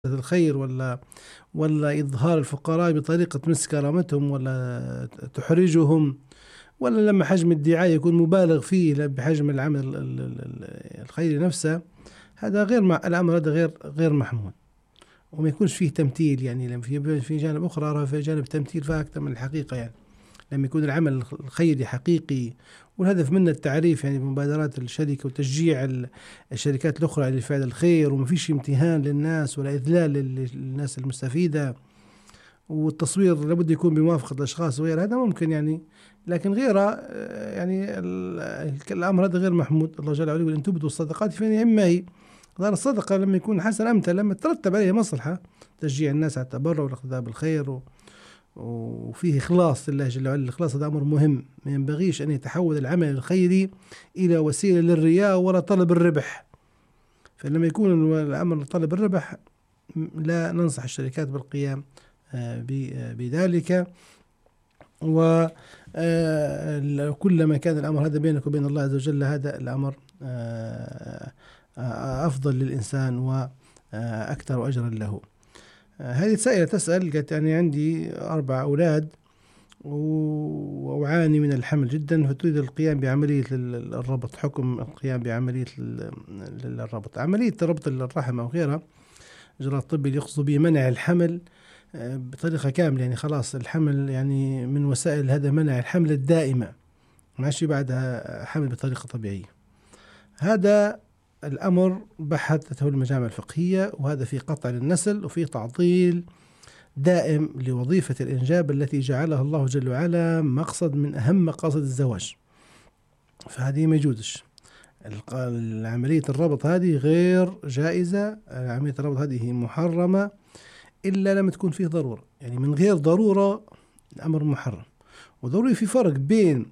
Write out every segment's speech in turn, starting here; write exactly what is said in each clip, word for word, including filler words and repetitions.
الخير ولا ولا إظهار الفقراء بطريقة مس كرامتهم ولا تحرجهم، ولا لما حجم الدعاية يكون مبالغ فيه بحجم العمل ال- ال- ال- الخيري نفسه. هذا غير مع الأمر، هذا غير غير محمود، وما يكونش فيه تمثيل. يعني لما في في جانب أخرى راه في جانب تمثيل فأكثر من الحقيقة. يعني لما يكون العمل الخيري حقيقي والهدف منه التعريف يعني بمبادرات الشركة وتشجيع ال- الشركات الأخرى لفعل الخير، وما فيش امتهان للناس ولا إذلال لل- للناس المستفيدة، والتصوير لابد يكون بموافقة الأشخاص وغير هذا ممكن يعني. لكن غيره آه، يعني ال- الأمر هذا غير محمود. الله جل وعلا يقول إن تبدوا الصدقات فنعما هي. ظاهر الصدقة لما يكون حسن أمثل، لما ترتب عليها مصلحة تشجيع الناس على التبرع والاقتداء بالخير و وفيه إخلاص لله جل وعلا. الإخلاص هذا أمر مهم، ما ينبغيش أن يتحول العمل الخيري إلى وسيلة للرياء ولا طلب الربح. فلما يكون الأمر طلب الربح لا ننصح الشركات بالقيام آه، ب- آه، بذلك. وكلما كان الأمر هذا بينك وبين الله عز وجل هذا الأمر آه، آه، أفضل للإنسان وأكثر أجرا له. آه، هذه سائلة تسأل، قالت يعني عندي أربع أولاد و- وأعاني من الحمل جدا، فتريد القيام بعملية ال- الربط. حكم القيام بعملية ال- ال- الربط، عملية ربط الرحم أو غيرها، إجراء طبي اللي يقصد به منع الحمل آه، بطريقة كاملة. يعني خلاص الحمل يعني من وسائل هذا منع الحمل الدائمة، ماشي بعدها حمل بطريقة طبيعية. هذا الأمر بحثته المجامع الفقهية، وهذا في قطع للنسل وفي تعطيل دائم لوظيفة الإنجاب التي جعلها الله جل وعلا مقصد من أهم مقاصد الزواج. فهذه ما يجوزش. الق- عملية الربط هذه غير جائزة. عملية الربط هذه محرمة إلا لما تكون فيه ضرورة. يعني من غير ضرورة الأمر محرم. وضروري في فرق بين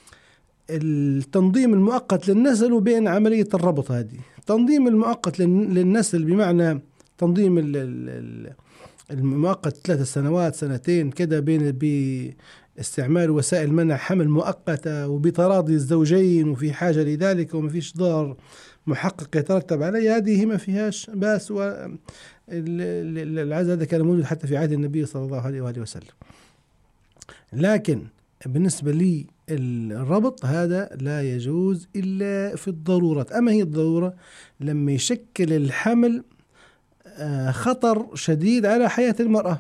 التنظيم المؤقت للنسل وبين عملية الربط هذه. التنظيم المؤقت للن- للنسل بمعنى تنظيم ال- ال- المؤقت ثلاث سنوات سنتين كده بين باستعمال وسائل منع حمل مؤقتة وبتراضي الزوجين وفي حاجة لذلك وما فيش ضرر محقق يترتب عليه، هذه ما فيهاش بأس. والعزل هذا كان موجود حتى في عهد النبي صلى الله عليه وآله وسلم. لكن بالنسبة لي الربط هذا لا يجوز إلا في الضرورات. أما هي الضرورة لما يشكل الحمل آه، خطر شديد على حياة المرأة،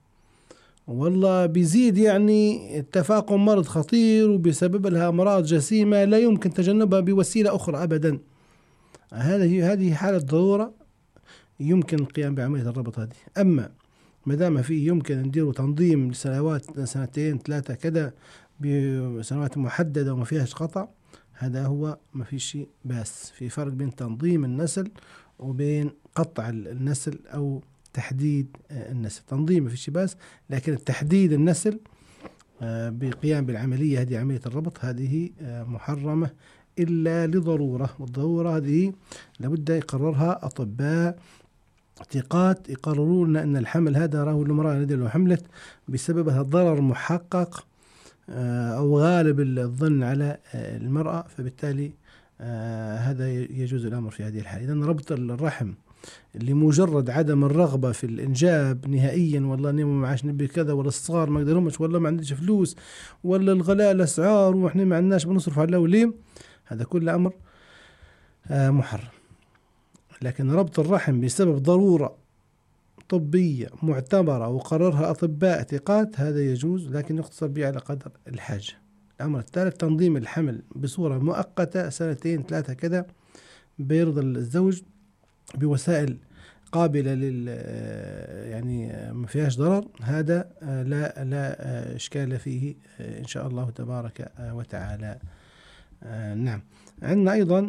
والله بيزيد يعني تفاقم مرض خطير وبسبب لها أمراض جسيمة لا يمكن تجنبها بوسيلة أخرى أبدا. هذه هذه حالة ضرورة يمكن القيام بعملية الربط هذه. أما ما دام فيه يمكن نديروا تنظيم لسنوات سنتين ثلاثة كذا بسنوات محددة وما فيهاش قطع، هذا هو ما فيش شيء. بس في فرق بين تنظيم النسل وبين قطع النسل أو تحديد آه، النسل. تنظيم ما فيش بس، لكن التحديد النسل آه، بقيام بالعملية هذه عملية الربط هذه آه، محرمة إلا لضرورة. والضرورة هذه لابد يقررها أطباء ثقات يقررون لنا أن الحمل هذا راهو المرأة التي لو حملت بسببها ضرر محقق آه، أو غالب الظن على آه، المرأة، فبالتالي آه، هذا يجوز الأمر في هذه الحالة. إذن ربط الرحم لمجرد عدم الرغبة في الإنجاب نهائيا، والله أنا ما معاش نبي كذا، ولا الصغار ما قدرهمش، ولا ما عنديش فلوس، ولا الغلاء الأسعار وإحنا ما عندناش بنصرف على الأولين، هذا كل أمر آه، محرم. لكن ربط الرحم بسبب ضرورة طبية معتبرة وقررها أطباء ثقات هذا يجوز، لكن يقتصر به على قدر الحاجة. الأمر الثالث تنظيم الحمل بصورة مؤقتة سنتين ثلاثة كذا بيرضى الزوج بوسائل قابلة لل يعني ما فيهاش ضرر، هذا لا لا إشكال فيه إن شاء الله تبارك وتعالى. نعم. عندنا أيضا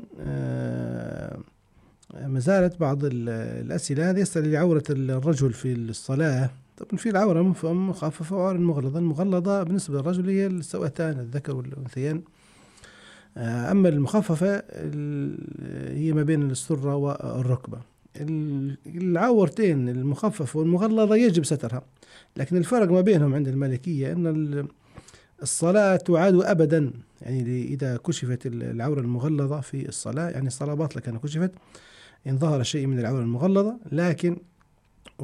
ما زالت بعض الأسئلة. هذا يسأل لعورة الرجل في الصلاة. طبعا في العورة مخففة وعورة مغلظة. المغلظة بالنسبة للرجل هي السوأتان الذكر والأنثيين، أما المخففة هي ما بين السرة والركبة. العورتين المخففة والمغلظة يجب سترها، لكن الفرق ما بينهم عند المالكية أن الصلاة تعاد أبدا. يعني إذا كشفت العورة المغلظة في الصلاة يعني الصلاة باطلة كان كشفت إن ظهر شيء من العورة المغلظة. لكن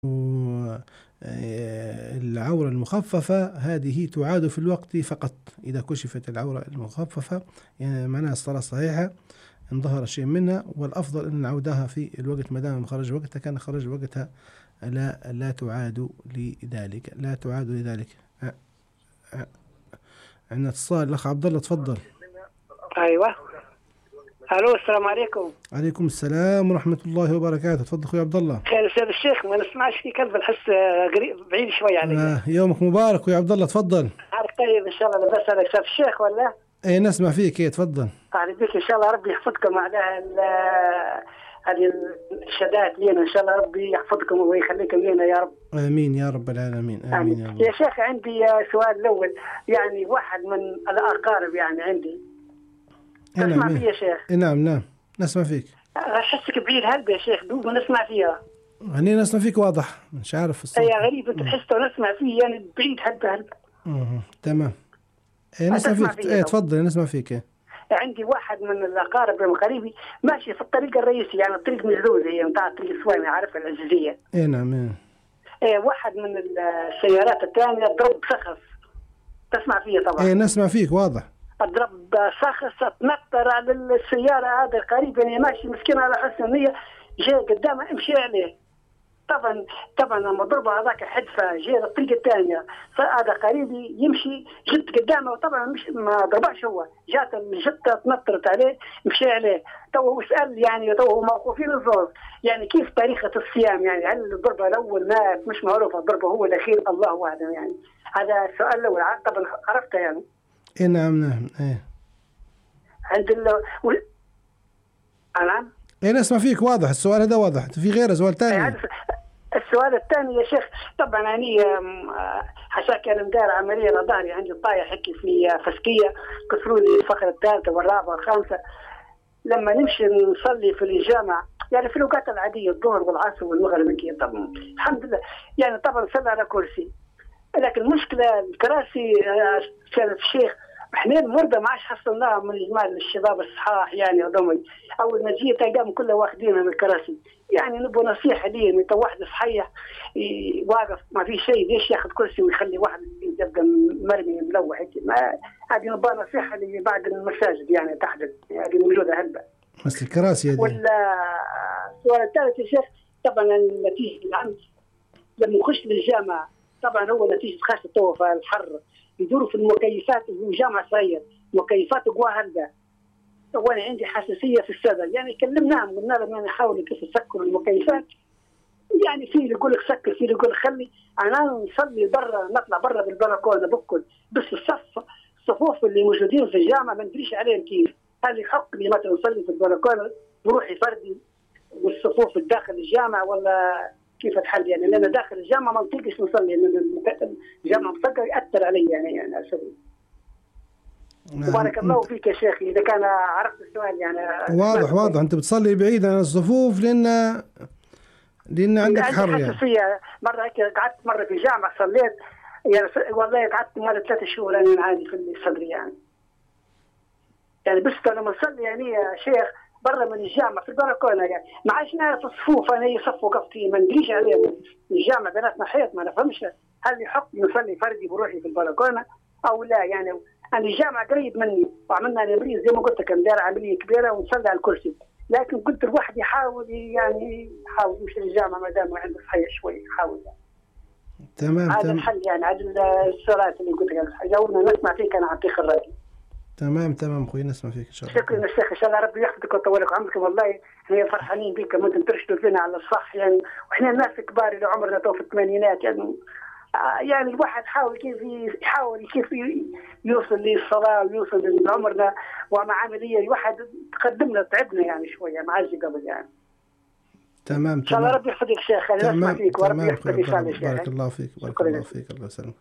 العورة المخففة هذه تعاد في الوقت فقط. إذا كشفت العورة المخففة يعني معناها الصلاة صحيحة إن ظهر شيء منها، والأفضل أن نعودها في الوقت ما دام خرج وقتها. كان خرج وقتها لا لا تعاد لذلك، لا تعاد لذلك. عندنا اتصال الأخ عبد الله، تفضل. أيوة. الو السلام عليكم. عليكم السلام ورحمة الله وبركاته. تفضل اخوي عبد الله. خير استاذ الشيخ، ما نسمعش في كلب الحس قريب بعيد شوي علي. آه يومك مبارك اخوي عبد الله، تفضل. عارف طيب ان شاء الله انا بسألك استاذ الشيخ ولا؟ ايه نسمع فيك. ايه تفضل. يعني بك ان شاء الله ربي يحفظكم على هذه الشهادات لينا، ان شاء الله ربي يحفظكم ويخليكم لينا يا رب. امين يا رب العالمين. امين يا رب. يا شيخ عندي سؤال الاول، يعني واحد من الاقارب يعني عندي تسمع فيه يا شيخ؟ نعم نعم نسمع فيك. احسك بعيد هلبة يا شيخ، دوب نسمع فيها. يعني نسمع فيك واضح، مش عارف الصوت. يا غريب انت تحس ونسمع فيه يعني بعيد هلبة هلبة. اها تمام. ايه نسمع فيك. ايه تفضل نسمع فيك. ايه عندي واحد من الاقارب من قريبي ماشي في الطريق الرئيسي، يعني الطريق مجلوزه هي نتاع الطريق السويمي، عارف العزيزيه. ايه نعم. ايه ايه واحد من السيارات الثانيه ضرب شخص، تسمع فيه طبعا. ايه نسمع فيك واضح. ضرب شخص تنطر على السياره، هذا قريب يعني ماشي مسكين على حسن النيه، جاي قدامه امشي عليه. طبعا طبعا لما ضربه هذاك حدفه جاي الطريقه الثانيه، هذا قريبي يمشي جت قدامه، وطبعا مش ما ضربش هو، جات الجته تنطرت عليه مشي عليه. تو وسال يعني تو موقوفين الزوز، يعني كيف طريقه الصيام؟ يعني هل الضربه الاول مات مش معروفه، الضربه هو الاخير الله اعلم. يعني هذا السؤال الاول طبعا عرفته يعني. اي نعم نعم. ايه عند ال و... نعم. ايه نسمع فيك واضح، السؤال هذا واضح. في غيره سؤال ثاني؟ السؤال الثاني يا شيخ، طبعا يعني حشاك انا مدار عمليه لظهري، عندي طايح هيك في فسكيه، كسروا لي الفقره الثالثه والرابعه والخامسه. لما نمشي نصلي في الجامع يعني في الاوقات العاديه الظهر والعصر والمغرب كي طبعا الحمد لله يعني طبعا صلى على كرسي، لكن المشكله الكراسي كانت الشيخ احنا المرضى ما عادش حصلناها من اجمال الشباب الصحاح يعني هذوما، اول ما جيت تلقاهم كلها واخدينها من الكراسي. يعني نبغى نصيحه لي انت واحد صحيح واقف ما في شيء، ليش ياخذ كرسي ويخلي واحد يبقى مرمي ملوح هيك؟ هذه نبغى نصيحه لي بعد المساجد يعني تحدث، هذه موجوده هلبة بس الكراسي هذه. ولا السؤال الثالث يا شيخ، طبعا النتيجه العام لما نخش للجامعه طبعا هو نتيجه خاصه تو في الحر يدوروا في المكيفات، وجامعة صغير مكيفات قوى هلبة، وانا عندي حساسيه في الصدر. يعني كلمناهم قلنا لهم يعني حاولوا كيف تسكروا المكيفات، يعني في اللي يقول لك سكر، في اللي يقول خلي. انا نصلي برا، نطلع برا بالبلكونه بكل، بس الصف الصفوف اللي موجودين في الجامعه ما ندريش عليهم كيف. هل يحق لي مثلا نصلي في البلكونه بروحي فردي والصفوف داخل الجامعه، ولا كيف تحل؟ يعني لان داخل الجامعه ما نطيقش نصلي لان الجامعه مسكر ياثر علي يعني يعني اسوي. بارك الله فيك يا شيخ، اذا كان عرفت السؤال يعني واضح واضح. انت بتصلي بعيد عن الصفوف لان لان عندك حر يعني. حساسيه. مره هيك قعدت مره في الجامعه صليت يعني والله قعدت مره ثلاث شهور انا عادي في الصدر يعني. يعني بس لما نصلي يعني يا شيخ برا من الجامعه في البلكونه يعني ما عادش نعرف الصفوف، انا يصفوا وقفتي ما ندريش عليهم. الجامعه بيناتنا حيط ما نفهمش هل يحق نصلي فردي بروحي في البلكونه او لا. يعني انا الجامعه قريب مني وعملنا نبريز زي ما قلت لك ندير عمليه كبيره ونصلي على الكرسي، لكن قلت الواحد يحاول يعني يحاول يمشي للجامعه ما دام عنده صحيح شوي يحاول يعني. تمام هذا تمام. الحل يعني هذه السؤالات اللي قلت لك جاوبنا نسمع فيك انا اعطيك الراي. تمام تمام اخوي نسمع فيك ان شاء الله. شكرا يا شيخ، ان شاء الله ربي يحفظك ويطول لك عمرك. والله احنا فرحانين بكم انتم ترشدوا فينا على الصح يعني، واحنا الناس الكبار اللي عمرنا تو في الثمانينات يعني يعني الواحد حاول كيف يحاول كيف يوصل للصلاه ويوصل لعمرنا ومع عمليه الواحد تقدمنا تعبنا يعني شويه ما عادش قبل يعني. تمام تمام. ان شاء الله ربي يحفظك شيخ، انا اسمع فيك وربي يحفظك ان شاء الله. بارك الله فيك بارك الله فيك الله يسلمك.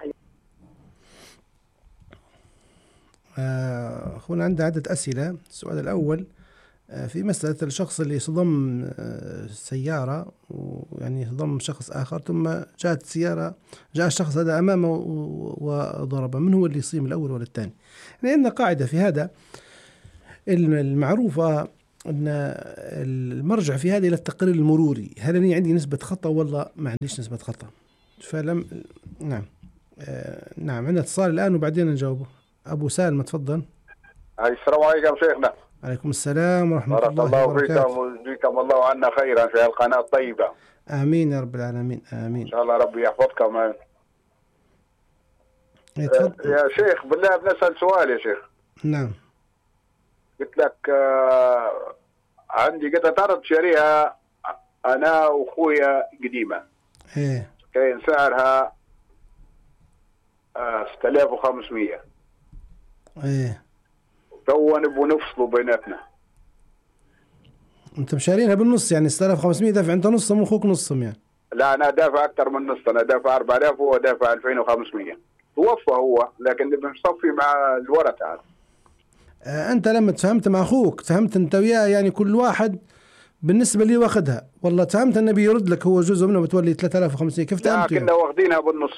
أخونا عنده عدة أسئلة. السؤال الأول في مسألة الشخص اللي صدم سيارة ويعني صدم شخص آخر ثم جاءت السيارة جاء الشخص هذا أمامه وضربه، من هو اللي يصيم الأول ولا الثاني؟ لأن قاعدة في هذا المعروفة أن المرجع في هذه إلى التقرير المروري، هل أنا عندي نسبة خطأ ولا ما عنديش نسبة خطأ؟ فلم نعم آه نعم عندنا اتصال الآن وبعدين نجاوبه. أبو سالم تفضل. السلام عليكم شيخنا. عليكم السلام ورحمة بارك الله الله وبركاته. فيكم ويجزيكم الله عنا خيرا في القناة الطيبة. آمين يا رب العالمين آمين. إن شاء الله ربي يحفظكم. يتفضل. يا شيخ بالله بنسأل سؤال يا شيخ. نعم. قلت لك آه عندي قطعة أرض شاريها أنا وأخويا قديمة. إيه. كاين سعرها آه ستة آلاف وخمسمية. إيه. تو نبغوا نفصلوا بيناتنا. أنت مشارينها بالنص يعني ستة آلاف وخمسمية دافع أنت نصهم وأخوك نصهم يعني. لا أنا دافع أكثر من نص، أنا دافع أربعة آلاف وهو دافع ألفين وخمسمية. توفى هو لكن نبي نصفي مع الورثة هذا. آه أنت لما تفهمت مع أخوك تفهمت أنت وياه يعني كل واحد بالنسبة لي واخدها، والله تفهمت النبي يرد لك هو جزء منه بتولي ثلاثة آلاف وخمسمية كيف تفهمت؟ لا كنا واخدينها بالنص.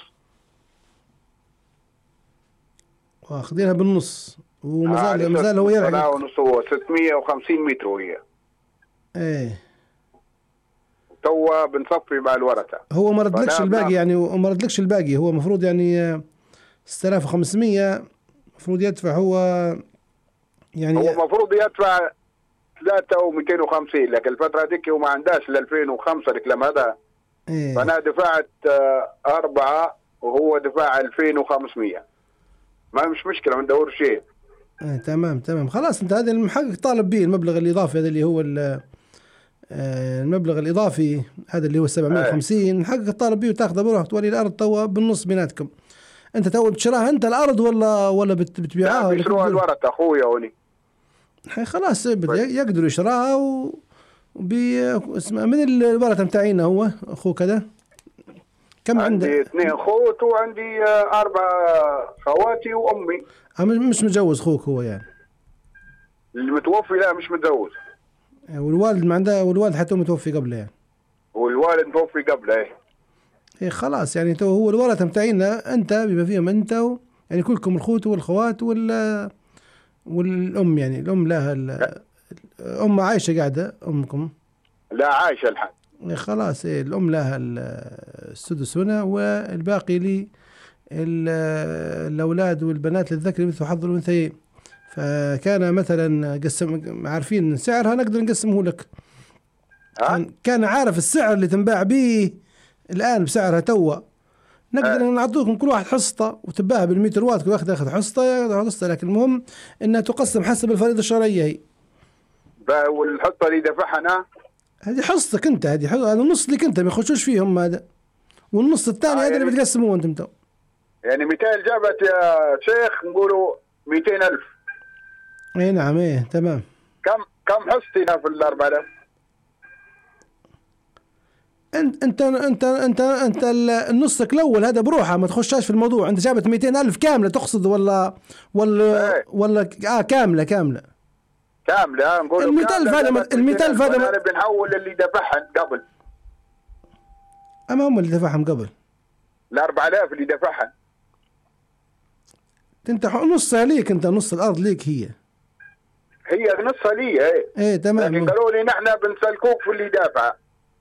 واخدينها بالنص ومازال آه مازال هو يرحل. لا ونص هو ستمية وخمسين متر وهي. ايه. توا بنصفي مع الورثة. هو ما ردلكش الباقي يعني وما ردلكش الباقي هو المفروض يعني ستة آلاف وخمسمية المفروض يدفع هو يعني هو المفروض يدفع ثلاثة ومئتين وخمسين لكن الفترة هذيك هو ما عندهاش ل ألفين وخمسة الكلام هذا. إيه. فأنا دفعت أربعة وهو دفع ألفين وخمسمية. ما مش مشكلة ما ندور شيء. إيه تمام تمام خلاص أنت هذا المحقق طالب به المبلغ الإضافي هذا اللي هو المبلغ الإضافي هذا اللي هو سبعمية وخمسين المحقق طالب به وتاخذه بروح تولي الأرض توا بالنص بيناتكم. أنت تو بتشراها أنت الأرض ولا ولا بتبيعها؟ لا بيشروها الورثة أخويا وني. خلاص يقدروا يشراها و بي اسمه من الورثة متاعينا هو أخوك هذا كم عنده؟ عندي اثنين خوت وعندي أربع خواتي وأمي. مش متجوز أخوك هو يعني؟ المتوفي لا مش متجوز. والوالد ما عنده والوالد حتى متوفي قبله يعني؟ والوالد متوفي قبله. إيه. إيه خلاص يعني تو هو الورثة متاعينا أنت بما فيهم أنت و... يعني كلكم الخوت والخوات وال والأم يعني الأم لها الأم عايشة قاعدة أمكم؟ لا عايشة الحين. إيه خلاص إيه الأم لها السدس هنا والباقي لي الأولاد والبنات للذكر مثل حظ الأنثيين. فكان مثلا قسم عارفين سعرها نقدر نقسمه لك. كان, كان عارف السعر اللي تنباع به الآن بسعرها توا نقدر نعطيكم كل واحد حصته وتباها بالمتر وات كل واحد ياخذ حصته ياخذ حصته لكن المهم انها تقسم حسب الفريضة الشرعية هي. والحصة اللي دفعها أنا هذه حصتك أنت هذه هذا النص اللي أنت ما يخشوش فيهم هذا والنص الثاني آه هذا يعني اللي بتقسموه أنتم تو. يعني مثال جابت يا شيخ نقولوا مئتين ألف. اي نعم ايه تمام. كم كم حصتنا في الأربعة آلاف؟ انت انت انت انت انت النصك الاول هذا بروحه ما تخشاش في الموضوع. انت جابت مئتين ألف كامله تقصد ولا ولا ايه. ولا اه كامله كامله كامله نقول ال مئة ألف هذا ال مئة ألف هذا انا بنحول اللي دفعهم قبل. اما هم اللي دفعهم قبل ال أربعة آلاف اللي دفعهم انت نصها ليك انت نص الارض ليك هي هي نصها لي ايه ايه تمام. لكن قالوا لي نحن بنسلكوك في اللي دافع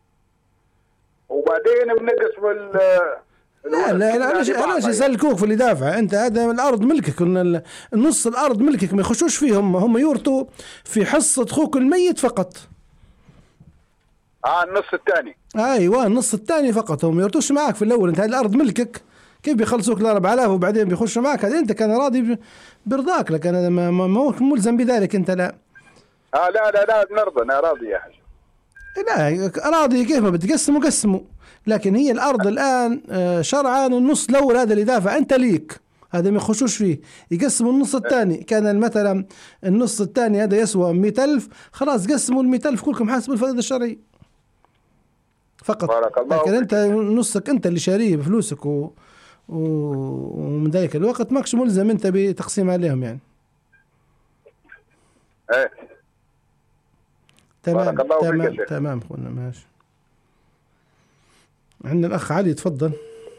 وبعدين بنقسم ال لا لا لا علاش علاش يسلكوك في اللي دافع؟ انت هذا الارض ملكك النص الارض ملكك ما يخشوش فيهم هم يورثوا في حصة اخوك الميت فقط. اه النص الثاني ايوه النص الثاني فقط هم يورثوش معك في الاول. انت هذه الارض ملكك كيف بيخلصوك ل أربعة آلاف وبعدين بيخشوا معك؟ هذا انت كان راضي برضاك لكن هذا ما ما ملزم بذلك انت لا. اه لا لا لا بنرضى انا راضي يا حاج. لا راضي كيف ما بتقسموا قسموا لكن هي الأرض الآن شرعا النص الأول هذا اللي دافع أنت ليك هذا ما يخشوش فيه يقسموا النص الثاني. كان مثلا النص الثاني هذا يسوى مئة ألف خلاص قسموا المئة ألف كلكم حسب الفريضة الشرعية فقط. لكن أنت نصك أنت اللي شاريه بفلوسك و... ومن ذلك الوقت ماكش ملزم أنت بتقسيم عليهم يعني. ايه تمام تمام تمام اخونا ماشي. عندنا الأخ علي تفضل.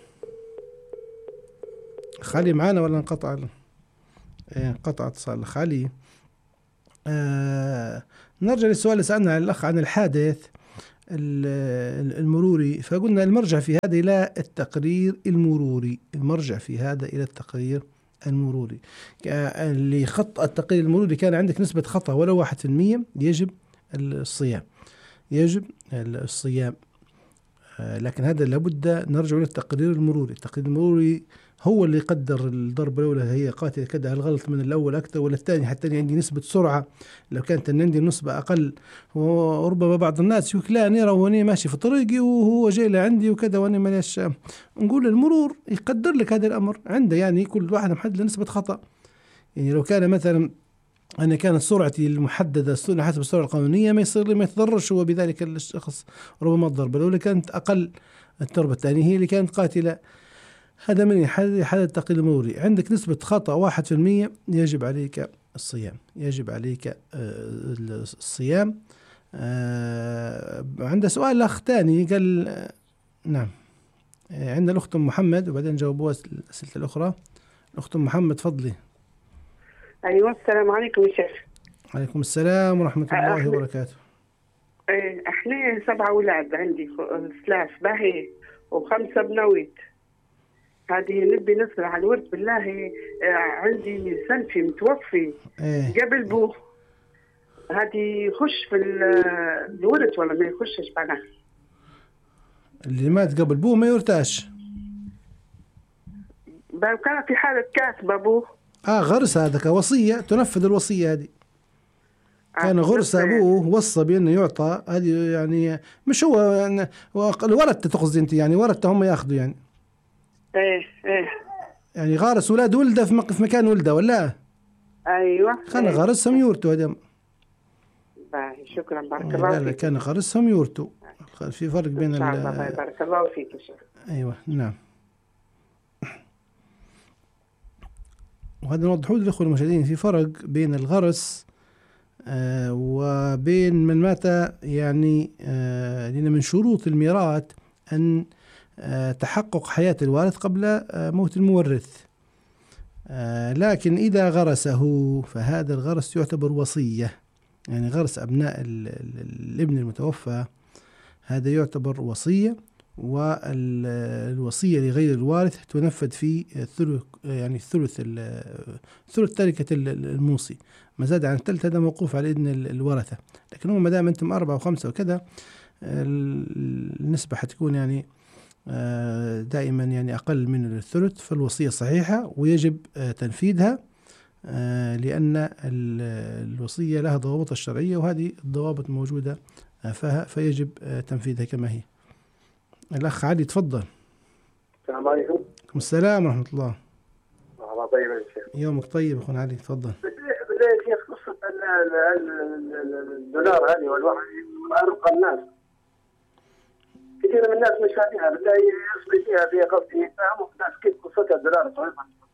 أخ علي معانا ولا انقطع؟ ايه انقطع اتصال الأخ علي. آه نرجع للسؤال اللي سألنا الأخ عن الحادث المروري، فقلنا المرجع في هذا إلى التقرير المروري، المرجع في هذا إلى التقرير المروري. اللي خط التقرير المروري كان عندك نسبة خطأ ولو واحد في المية يجب الصيام، يجب الصيام. لكن هذا لابد نرجع للتقرير المروري. التقرير المروري هو اللي يقدر الضربة الأولى هي قاتلة كذا، هل غلط من الأول أكثر ولا الثاني، حتى عندي نسبة سرعة لو كانت أن عندي نسبة أقل، وربما بعض الناس يقول لا نرى وأني ماشي في طريقي وهو جاي لعندي وكذا وأنا ماليش. نقول المرور يقدر لك هذا الأمر عنده، يعني كل واحد محدد نسبة خطأ. يعني لو كان مثلا أنا كانت سرعتي المحددة حسب السرعة القانونية ما يصير لي ما يتضررش هو بذلك الشخص، ربما الضربة الأولى كانت أقل، الضربة الثانية هي اللي كانت قاتلة. هذا من حد التقرير المروري. عندك نسبة خطأ واحد في المية يجب عليك الصيام، يجب عليك الصيام. عنده سؤال الأخ ثاني قال نعم. عندنا الأخت أم محمد وبعدين جاوبوها الأسئلة الأخرى. الأخت أم محمد تفضلي. أيوة السلام عليكم يا شيخ. عليكم السلام ورحمة الله وبركاته. احنا سبعة أولاد عندي، ثلاث باهي وخمسة بنويت. هذه نبي نسأل على الورد بالله. عندي سنفي متوفي ايه. قبل بوه، هذه يخش في الورد ولا ما يخشش بعدها؟ اللي مات قبل بوه ما يرتاش. كان في حالة كاتبة بوه. اه غرس هذا كوصية تنفذ الوصية هذه. كان غرس أبوه وصى بأنه يعطى، هذه يعني مش هو الورثة تقصدي أنت، يعني ورثة هم يأخذوا يعني. ايه ايه يعني غارس ولاد ولده في مكان ولده ولا؟ ايوه كان ايه. غارسهم يورثوا هذا. باهي شكرا بارك الله فيك. لا لا كان غارسهم يورثوا، في فرق بين ال الله بارك الله فيك. ايوه نعم. وهذا نوضحوا للأخوة المشاهدين في فرق بين الغرس آه وبين من مات، يعني آه لأن من شروط الميراث أن آه تحقق حياة الوارث قبل آه موت المورث. آه لكن إذا غرسه فهذا الغرس يعتبر وصية، يعني غرس أبناء ال ال الابن المتوفى هذا يعتبر وصية، والوصية لغير الوارث تنفذ في الثلث، يعني الثلث ثلث تركة الموصي. ما زاد عن الثلث هذا موقوف على إذن الورثة، لكن هو ما دام أنتم أربعة وخمسة وكذا النسبة حتكون يعني دائما يعني أقل من الثلث، فالوصية صحيحة ويجب تنفيذها، لأن الوصية لها ضوابط الشرعية وهذه الضوابط موجودة فيجب تنفيذها كما هي. الأخ علي تفضل. السلام عليكم. السلام ورحمة الله. الله طيب يا شيخ. يومك طيب أخونا علي تفضل. بدي يا شيخ قصة الدولار هذه والواحد أرقى الناس، كثير من الناس مش فاهمينها، بدي يصلي فيها فيها قصدي يفهموا الناس كيف قصتها الدولار صحيح.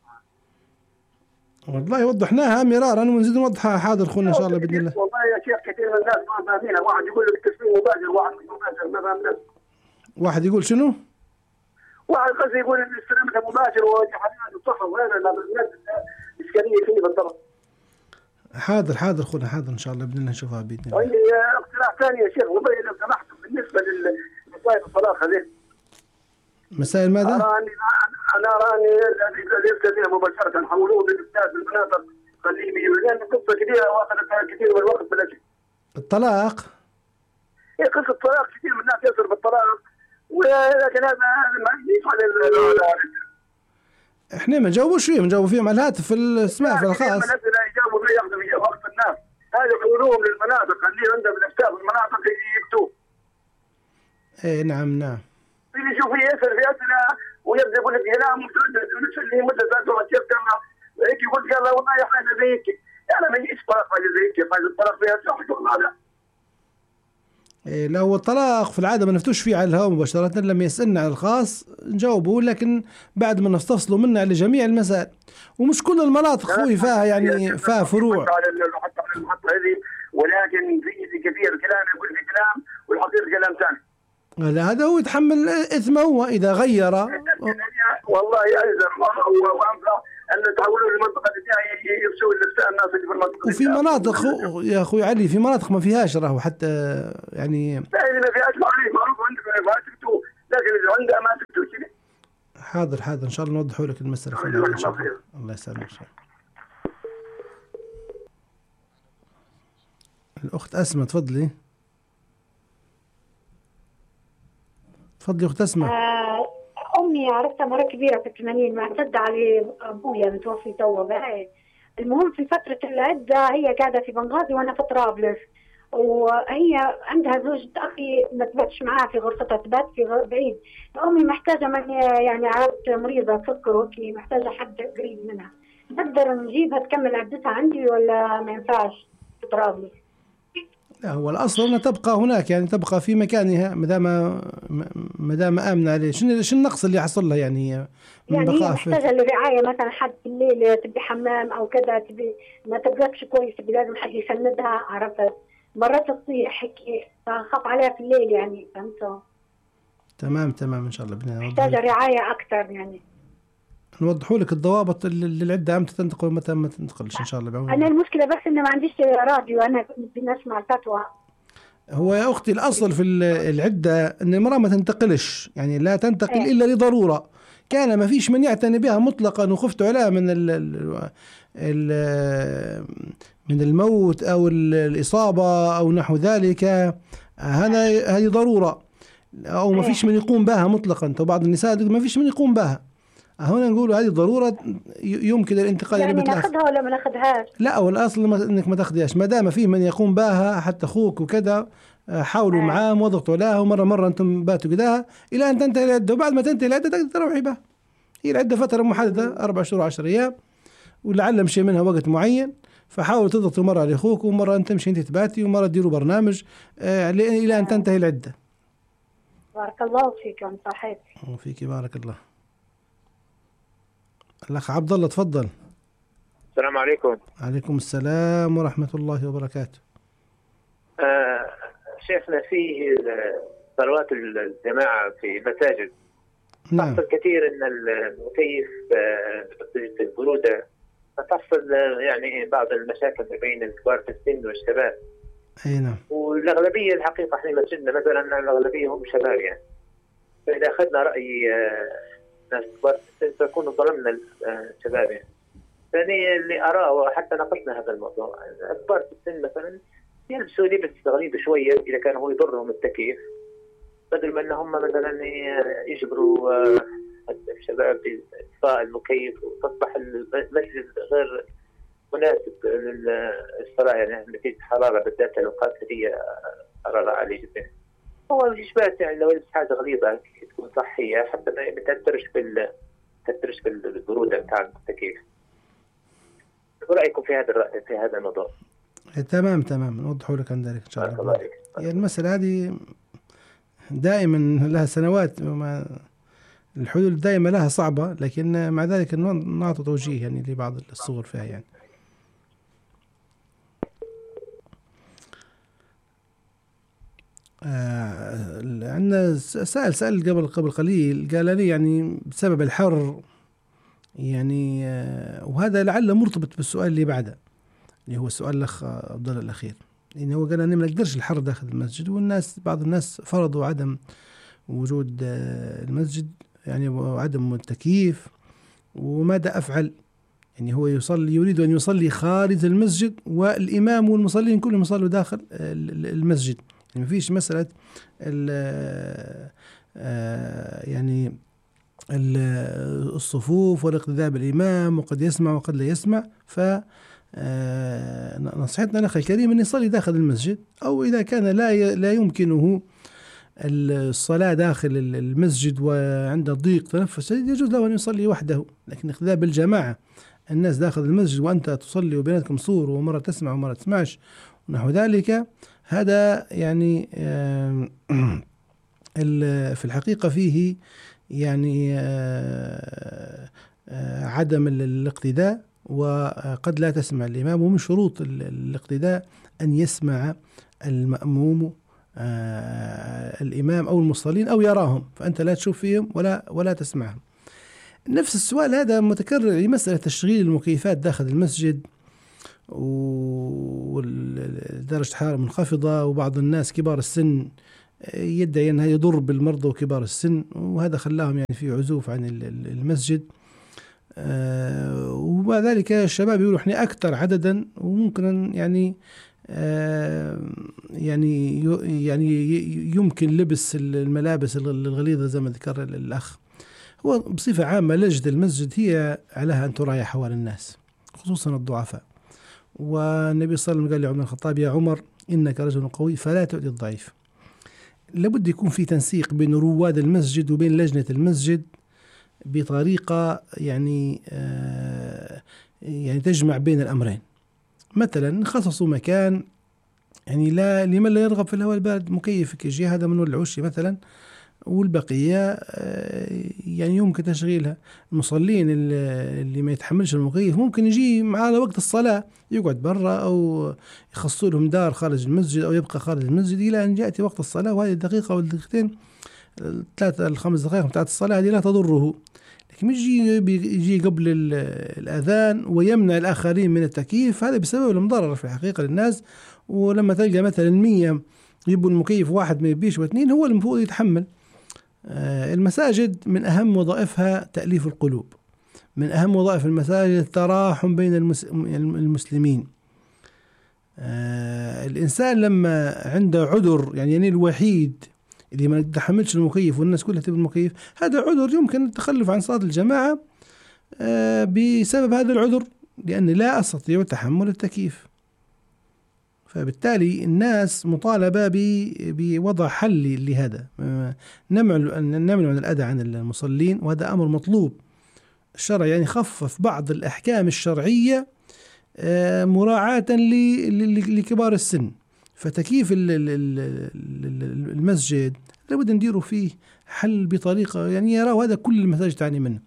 والله وضحناها مرارا ونزيد نوضحها. حاضر اخونا ان شاء الله باذن الله. والله يا شيخ كثير من الناس ما فاهمينها، واحد يقول لك تسليم مباشر واحد مش مباشر ما فاهم. واحد يقول شنو؟ واحد قصدي يقول ان استلامته مباشر وحاليا الصحه وهذا الناس اشكاليه فيه بالضبط. حاضر حاضر اخونا حاضر ان شاء الله باذن الله نشوفها باذن الله. عندي اقتراح ثاني يا شيخ والله لو سمحت بالنسبه لمسائل الطلاق هذه. مسائل ماذا؟ أراني أنا أراني الذي يبتدئ مباشرة حولوه بالأستاذ بالمناطق خليه بيجوا، لأن قصة كبيرة وأخذت كثير من الوقت بلا شيء. الطلاق؟ هي قصة طلاق كثير من الناس يصل بالطلاق، ولكن هذا ما يفعل. احنا ما نجاوبوش فيه، نجاوب فيهم على الهاتف في الاسماء في الخاص. الأسئلة يجاوبوا فيها ياخذوا فيها وقت الناس، هذا حولوهم للمناطق خليه عندهم الأستاذ بالمناطق يكتب. إيه نعم نعم. اللي يشوف يسأل في أسئلة ويبدأ يقول لك هنا متردد ونسأل مدة ثلاث ساعات شيخ كذا هيك يقول قال والله يا حاجة زي هيك، أنا ما يجيش طلاق حاجة زي هيك، حاجة الطلاق فيها صح شغل هذا. إيه لو الطلاق في العادة ما نفتوش فيه على الهواء مباشرة، لما يسألنا على الخاص نجاوبه، لكن بعد ما نستفصلوا منه على جميع المسائل، ومش كل المناطق خوي فيها يعني فيها فروع. حتى على المحطة هذه، ولكن في كثير كلام يقول في كلام والحقيقة كلام ثاني. لا هذا هو يتحمل إثمه هو إذا غير. والله يلزم وأنفع ان تحولوا للمنطقه الثانيه يرسوا الافتاء الناس اللي في المنطقه. وفي مناطق يا اخوي علي، في مناطق ما فيهاش راهو حتى يعني. لا اذا ما فيهاش معروف معروف عندكم ما تكتبوا، لكن اذا عندها ما تكتبوا كذا. حاضر حاضر ان شاء الله نوضحوا لك المساله. ان شاء الله. الله يسلمك. الاخت اسماء تفضلي. تفضلي اخت اسماء. آه امي عرفتها مره كبيره في الثمانين، معتدة على ابويا متوفي توا بقى. المهم في فتره العده هي قاعده في بنغازي وانا في طرابلس، وهي عندها زوجة اخي ما تباتش معاها في غرفتها، تبات في بعيد. امي محتاجه من يعني عرفت مريضه سكر وكي، محتاجه حد قريب منها. نقدر نجيبها تكمل عدتها عندي ولا ما ينفعش في طرابلس؟ لا هو الاصل انها تبقى هناك، يعني تبقى في مكانها ما دام ما دام امنه عليه. شنو شنو النقص اللي حصل لها يعني؟ يعني هي محتاجه لرعايه مثلا، حد في الليل تبي حمام او كذا، تبي ما تبقاش كويس، تبي لازم حد يسندها، عرفت؟ مرات تصيح هيك فخاف عليها في الليل يعني، فهمتوا؟ تمام تمام ان شاء الله بدنا محتاجه رعايه اكثر يعني. نوضحوا لك الضوابط للعده متى تنتقل ومتى ما تنتقلش ان شاء الله بعون. انا المشكله بس انه ما عنديش راديو، انا بدي اسمع الفتوى. هو يا اختي الاصل في العده ان المراه ما تنتقلش، يعني لا تنتقل ايه؟ الا لضروره، كان ما فيش من يعتني بها مطلقا وخفت عليها من ال ال من الموت او الاصابه او نحو ذلك، هذا هذه ضروره، او ما فيش من يقوم بها مطلقا. بعض النساء ما فيش من يقوم بها، هنا نقول هذه ضروره يمكن الانتقال يعني ناخذها ولا ما ناخذهاش؟ لا والاصل انك ما تاخذيهاش، ما دام فيه من يقوم بها حتى اخوك وكذا، حاولوا آه. معاه وضغطوا لها، ومره مره انتم باتوا كذاها الى ان تنتهي العده، وبعد ما تنتهي العده تقدر تروحي بها. هي العده فتره محدده اربع شهور عشر ايام، ولعل مشي منها وقت معين، فحاولوا تضغطوا مره لاخوك ومره انت تمشي انت تباتي ومره تديروا برنامج آه الى ان تنتهي العده. بارك الله فيكم صحيح. وفيك بارك الله. الأخ عبد الله تفضل. السلام عليكم. عليكم السلام ورحمة الله وبركاته. آه شيخنا، فيه صلوات الجماعة في المساجد نعم. تحصل كثير أن المكيف في البرودة، فتحصل يعني بعض المشاكل بين الكبار في السن والشباب. أي نعم. والأغلبية الحقيقة احنا مسجدنا مثلا الأغلبية هم شباب يعني، فإذا أخذنا رأي آه ناس كبار في السن فيكونوا ظلمنا الشباب يعني. ثانيا اللي أراه وحتى ناقشنا هذا الموضوع، كبار في السن مثلا يلبسوا لبس غليظ شوية إذا كان هو يضرهم التكييف، بدل ما أنهم مثلا يجبروا الشباب بإطفاء المكيف، وتصبح المسجد غير مناسب للصلاة يعني نتيجة حرارة، بالذات الأوقات اللي هي حرارة عالية جدا. هو مش بس يعني لو لبس حاجة غليظة تكون صحية حتى ما تأثرش بال تأثرش بالبرودة بتاع التكييف. رأيكم في هذا الرأي في هذا الموضوع؟ تمام تمام نوضحوا لك عن ذلك إن شاء الله. يعني المسألة هذه دائما لها سنوات، وما الحلول دائما لها صعبة، لكن مع ذلك نعطي توجيه يعني لبعض الصور فيها يعني. آه عندنا سائل سأل قبل قبل قليل، قال لي يعني بسبب الحر يعني آه وهذا لعله مرتبط بالسؤال اللي بعده اللي هو السؤال الأخ عبد الله الأخير، إنه هو قال أنا ما نقدرش الحر داخل المسجد، والناس بعض الناس فرضوا عدم وجود آه المسجد يعني وعدم التكييف، وماذا أفعل؟ يعني هو يصلي يريد أن يصلي خارج المسجد والإمام والمصلين كلهم يصلوا داخل المسجد، يعني ما فيش مسألة يعني الصفوف والاقتداء بالإمام، وقد يسمع وقد لا يسمع. ف نصيحتنا لأخي الكريم أن يصلي داخل المسجد، أو إذا كان لا لا يمكنه الصلاة داخل المسجد وعنده ضيق تنفس يجوز له أن يصلي وحده، لكن اقتداء بالجماعة الناس داخل المسجد وأنت تصلي وبيناتكم سور ومرة تسمع ومرة تسمعش ونحو ذلك، هذا يعني في الحقيقة فيه يعني عدم الاقتداء، وقد لا تسمع الإمام. ومن شروط الاقتداء أن يسمع المأموم الإمام أو المصلين أو يراهم، فأنت لا تشوف فيهم ولا ولا تسمعهم. نفس السؤال هذا متكرر لمسألة تشغيل المكيفات داخل المسجد ودرجة حرارة منخفضة، وبعض الناس كبار السن يدعي أنها يضر بالمرضى وكبار السن، وهذا خلاهم يعني في عزوف عن المسجد. آه ومع ذلك الشباب يقولوا احنا أكثر عددا، وممكن يعني آه يعني يعني يمكن لبس الملابس الغليظة زي ما ذكر الأخ. هو بصفة عامة لجنة المسجد هي عليها أن تراعي أحوال الناس خصوصا الضعفاء، والنبي صلى الله عليه وسلم قال لعمر الخطاب: يا عمر إنك رجل قوي فلا تؤذي الضعيف. لابد يكون في تنسيق بين رواد المسجد وبين لجنة المسجد بطريقة يعني آه يعني تجمع بين الأمرين. مثلا خصصوا مكان يعني لا لمن لا يرغب في الهواء البارد مكيف كيجي هذا من العشي مثلا، والبقية آه يعني يمكن تشغيلها. المصلين اللي ما يتحملش المكيف ممكن يجي معاه وقت الصلاة يقعد برا، أو يخصوا لهم دار خارج المسجد أو يبقى خارج المسجد إلى أن يأتي وقت الصلاة، وهذه الدقيقة أو الدقيقتين الثلاثة الخمس دقائق بتاعت الصلاة هذه لا تضره. لكن يجي يجي قبل الأذان ويمنع الآخرين من التكييف، هذا بسبب المضرر في الحقيقة للناس. ولما تلقى مثلا مية يبوا المكيف واحد ما يبيش واثنين، هو المفروض يتحمل. آه المساجد من أهم وظائفها تأليف القلوب، من أهم وظائف المساجد التراحم بين المسلمين. آه الإنسان لما عنده عذر يعني, يعني الوحيد اللي ما يتحملش المكيف والناس كلها تبي المكيف، هذا عذر يمكن التخلف عن صلاة الجماعة آه بسبب هذا العذر، لأن لا أستطيع تحمل التكييف. فبالتالي الناس مطالبة بوضع حل لهذا، نمنع نمنع من الأذى عن المصلين، وهذا أمر مطلوب. الشرع يعني خفف بعض الأحكام الشرعية آه مراعاة لكبار السن. فتكييف المسجد لابد نديروا فيه حل بطريقة يعني يراه هذا كل المساجد تعاني منه،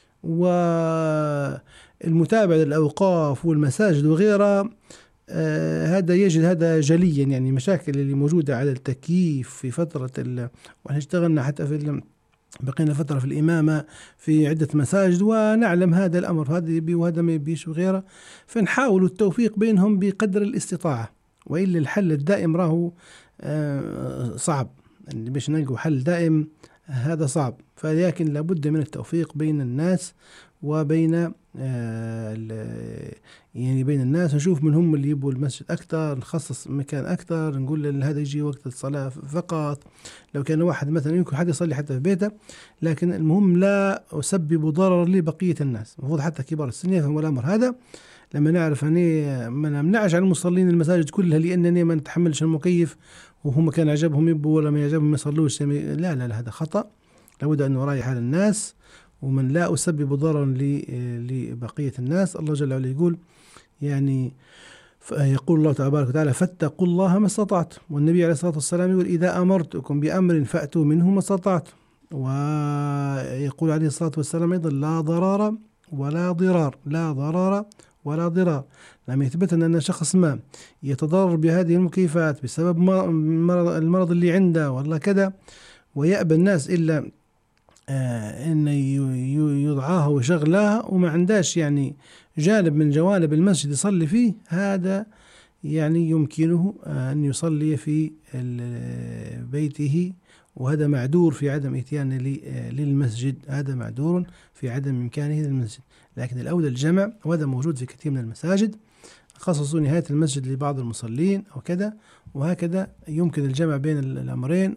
والمتابعة للأوقاف والمساجد وغيرها آه هذا يجد هذا جليا. يعني المشاكل اللي موجودة على التكييف في فترة ال... وإحنا اشتغلنا حتى في ال... بقينا فترة في الإمامة في عدة مساجد ونعلم هذا الأمر، هذا يبي وهذا ما يبيش وغيره، فنحاول التوفيق بينهم بقدر الاستطاعة، وإلا الحل الدائم راهو آه صعب. يعني باش نلقوا حل دائم هذا صعب، فلكن لابد من التوفيق بين الناس وبين آه يعني بين الناس. نشوف من هم اللي يبوا المسجد أكثر، نخصص مكان أكثر، نقول هذا يجي وقت الصلاة فقط. لو كان واحد مثلا يمكن حد يصلي حتى في بيته، لكن المهم لا أسبب ضرر لبقية الناس. المفروض حتى كبار السن يفهموا الأمر هذا. لما نعرف أني ما نمنعش عن المصلين المساجد كلها لأنني ما نتحملش المكيف وهم كان عجبهم يبوا ولا ما يعجبهم ما يصلوش، لا لا لا هذا خطأ. لابد أن نراعي حال الناس ومن لا أسبب ضررا لبقية الناس. الله جل وعلا يقول يعني يقول الله تبارك وتعالى: فاتقوا الله ما استطعتم. والنبي عليه الصلاة والسلام يقول: إذا أمرتكم بأمر فأتوا منه ما استطعتم. ويقول عليه الصلاة والسلام أيضا: لا ضرر ولا ضرار، لا ضرر ولا ضرار. لما يثبت أن شخص ما يتضرر بهذه المكيفات بسبب المرض اللي عنده والله كذا، ويأبى الناس إلا آه إن يضعاها ويشغلها وما عنداش يعني جانب من جوانب المسجد يصلي فيه، هذا يعني يمكنه آه أن يصلي في بيته، وهذا معذور في عدم إتيانه للمسجد، هذا معذور في عدم إمكانه للمسجد. لكن الأولى الجمع، وهذا موجود في كثير من المساجد، خصصوا نهاية المسجد لبعض المصلين أو كذا، وهكذا يمكن الجمع بين الأمرين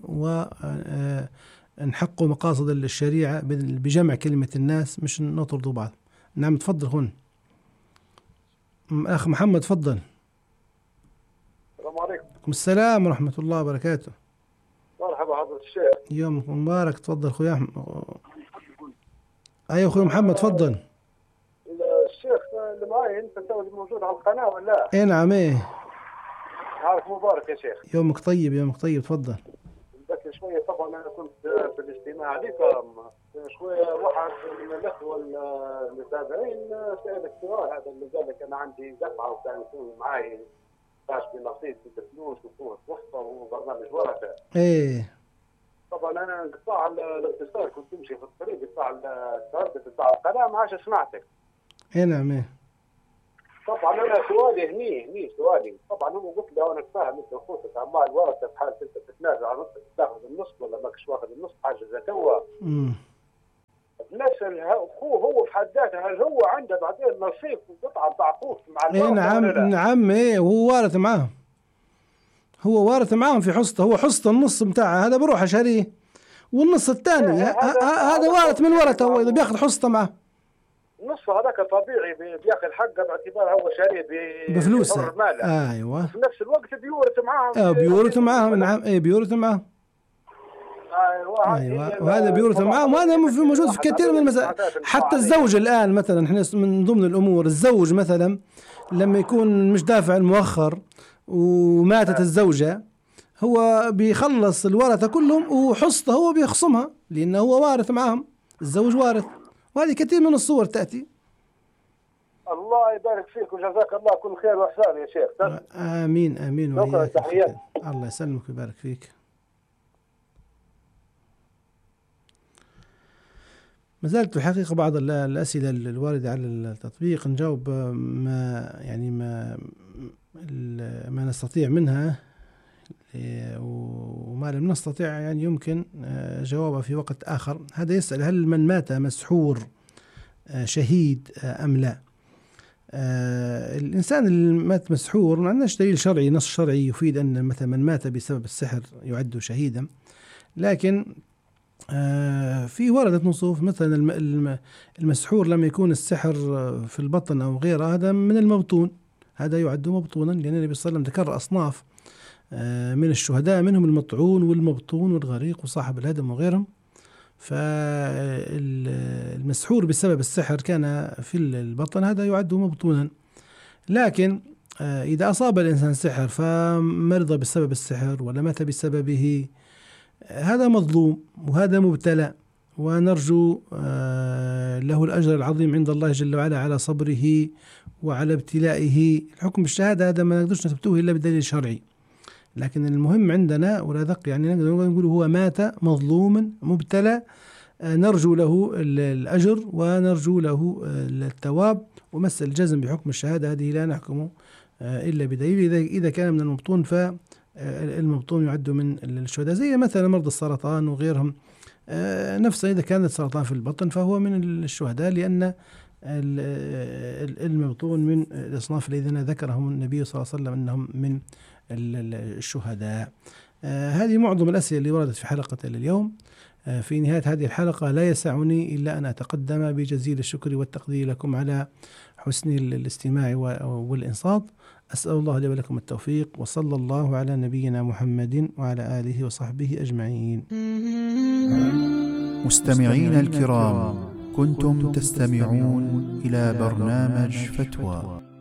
ونحقق مقاصد الشريعة بجمع كلمة الناس مش نطردوا بعض. نعم تفضل هون أخ محمد، تفضل. السلام عليكم. السلام ورحمة الله وبركاته. مرحبا حضرة الشيخ. يومك مبارك. تفضل أخوي أحمد. أيوة أخوي محمد تفضل. الشيخ اللي معي أنت توجد موجود على القناة ولا؟ إيه نعم. إيه عارف مبارك يا شيخ. يومك طيب يومك طيب تفضل. ذكر شوية طبعا أنا كنت في الاستماع عليكم شوية، واحد من الأخوة المتابعين سألك سؤال هذا اللي قال لك أنا عندي دفعة وكان يكون معي باش بنصيب في الفلوس وقوة وسطى وبرنامج ورثة. إيه طبعا أنا انقطاع الاتصال كنت تمشي في الطريق قلت بتاع التردد بتاع القناه ما عادش سمعتك. اي نعم. ايه طبعا انا سؤالي هني هني سؤالي طبعا هو قلت له انا فاهم انت نصوصك عمال ورثه في حاله انت بتتنازع عن نصك تاخذ النص ولا ماكش واخذ النص حاجه زي توا. امم نسال اخوه هو في حد ذاته هل هو عنده بعدين نصيب وقطعه بتاع اخوه مع اي نعم نعم. ايه وهو وارث معاهم، هو وارث معاهم في حصته، هو حصته النص بتاعه هذا بروح شاريه، والنص الثاني هذا وارث من ورثه، هو اذا بياخذ حصته معه نص هذاك طبيعي بياخذ حقه باعتبار هو شاريه بفلوسه. ايوه في نفس الوقت بيورث معاهم. اه بيورث معاهم. نعم اي بيورث معاهم. ايوه ايوه وهذا بيورث معاهم، وهذا موجود في كثير من المسائل. حتى الزوج الان مثلا احنا من ضمن الامور الزوج مثلا لما يكون مش دافع المؤخر وماتت الزوجه هو بيخلص الورثه كلهم وحصته هو بيخصمها لانه هو وارث معهم، الزوج وارث، وهذه كثير من الصور تاتي. الله يبارك فيك وجزاك الله كل خير واحسان يا شيخ. امين امين وإياك. الله يسلمك ويبارك فيك. ما زالت في الحقيقة بعض الأسئلة الواردة على التطبيق نجاوب ما يعني ما ما نستطيع منها، وما لم نستطيع يعني يمكن جوابها في وقت آخر. هذا يسأل هل من مات مسحور شهيد أم لا؟ الإنسان اللي مات مسحور ما عندناش دليل شرعي نص شرعي يفيد أن مثلا من مات بسبب السحر يعد شهيدا، لكن آه في وردت نصوص مثلا المسحور لما يكون السحر في البطن أو غيره هذا من المبطون، هذا يعد مبطونا، لأن النبي صلى الله عليه وسلم ذكر أصناف آه من الشهداء منهم المطعون والمبطون والغريق وصاحب الهدم وغيرهم. فالمسحور بسبب السحر كان في البطن هذا يعد مبطونا، لكن آه إذا أصاب الإنسان سحر فمرض بسبب السحر ولا مات بسببه هذا مظلوم وهذا مبتلى، ونرجو له الأجر العظيم عند الله جل وعلا على صبره وعلى ابتلائه. الحكم بالشهادة هذا ما نقدرش نثبتوه إلا بدليل شرعي، لكن المهم عندنا ولا دق يعني نقدر نقول هو مات مظلوما مبتلى، نرجو له الأجر ونرجو له الثواب، ومسألة الجزم بحكم الشهادة هذه لا نحكم إلا بدليل. إذا كان من المبطون ف المبطون يعد من الشهداء، زي مثلا مرضى السرطان وغيرهم نفسه إذا كانت السرطان في البطن فهو من الشهداء، لأن المبطون من الأصناف الذين ذكرهم النبي صلى الله عليه وسلم أنهم من الشهداء. هذه معظم الأسئلة اللي وردت في حلقة اليوم. في نهاية هذه الحلقة لا يسعني إلا أن أتقدم بجزيل الشكر والتقدير لكم على حسن الاستماع والإنصات. أسأل الله لي ولكم التوفيق، وصلى الله على نبينا محمد وعلى آله وصحبه أجمعين. مستمعين الكرام، كنتم تستمعون إلى برنامج فتوى